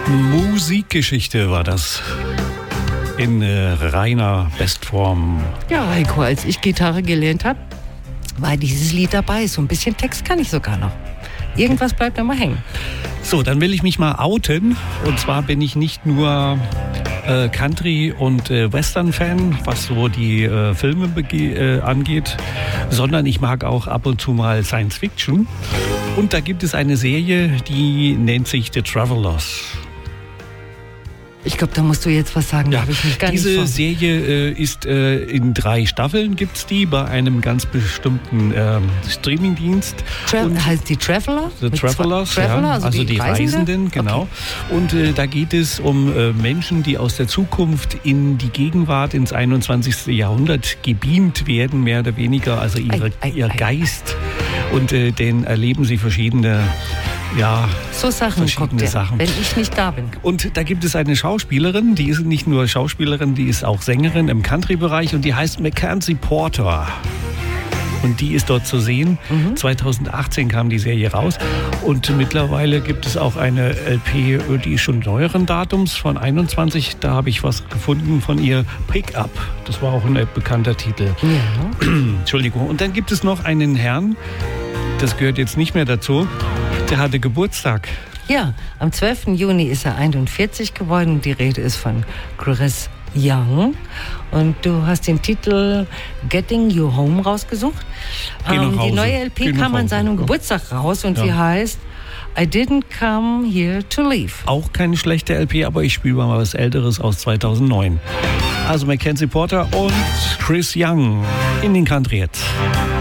Musikgeschichte war das. In reiner Bestform. Ja, Heiko, als ich Gitarre gelernt habe, war dieses Lied dabei. So ein bisschen Text kann ich sogar noch. Irgendwas bleibt immer hängen. So, dann will ich mich mal outen. Und zwar bin ich nicht nur Country- und Western-Fan, was so die Filme angeht, sondern ich mag auch ab und zu mal Science-Fiction. Und da gibt es eine Serie, die nennt sich The Travelers. Ich glaube, da musst du jetzt was sagen. Ja, habe ich mich gar nicht diese Serie ist in 3 Staffeln, gibt's die bei einem ganz bestimmten Streamingdienst. Heißt die Traveler? The Travelers, Traveler, ja, also die Reisenden, genau. Okay. Und da geht es um Menschen, die aus der Zukunft in die Gegenwart, ins 21. Jahrhundert gebeamt werden, mehr oder weniger, also ihr Geist. Und den erleben sie verschiedene so Sachen guckt ihr, wenn ich nicht da bin. Und da gibt es eine Schauspielerin, die ist nicht nur Schauspielerin, die ist auch Sängerin im Country-Bereich und die heißt Mackenzie Porter. Und die ist dort zu sehen. 2018 kam die Serie raus und mittlerweile gibt es auch eine LP, die ist schon neueren Datums, von 21. Da habe ich was gefunden von ihr, Pick Up. Das war auch ein bekannter Titel. Ja. Entschuldigung. Und dann gibt es noch einen Herrn, das gehört jetzt nicht mehr dazu, der hatte Geburtstag. Ja, am 12. Juni ist er 41 geworden. Die Rede ist von Chris Young. Und du hast den Titel Getting You Home rausgesucht. Die neue LP kam an seinem Geburtstag raus und sie heißt I Didn't Come Here to Leave. Auch keine schlechte LP, aber ich spiele mal was Älteres aus 2009. Also Mackenzie Porter und Chris Young in den Country Hits.